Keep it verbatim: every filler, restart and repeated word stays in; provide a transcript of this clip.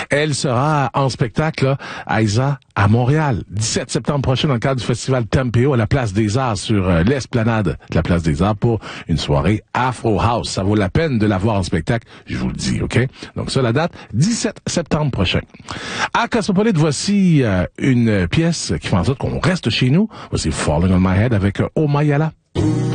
Elle sera en spectacle là, à Isa, à Montréal, dix-sept septembre prochain, dans le cadre du festival Tempéo à la Place des Arts, sur euh, l'esplanade de la Place des Arts, pour une soirée Afro House. Ça vaut la peine de la voir en spectacle, je vous le dis, OK? Donc ça, la date, dix-sept septembre prochain. À Cosmopolite, voici euh, une pièce qui fait en sorte qu'on reste chez nous. Voici Falling on My Head avec euh, Oh Mayala.